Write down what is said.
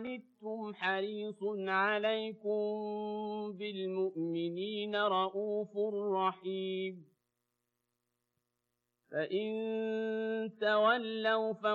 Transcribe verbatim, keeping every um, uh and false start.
عنتم حريص عليكم بالمؤمنين رءوف رحيم فإن تولوا